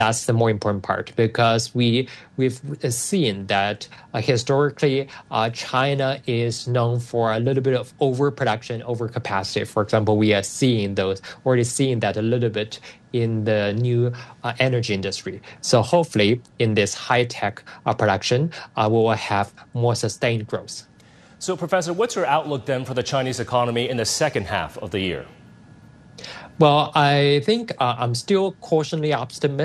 That's the more important part because we've seen that historically China is known for a little bit of overproduction, overcapacity. For example, we are already seeing that a little bit in the new energy industry. So hopefully in this high-tech production, we will have more sustained growth. So Professor, what's your outlook then for the Chinese economy in the second half of the year? Well, I think I'm still cautiously optimistic.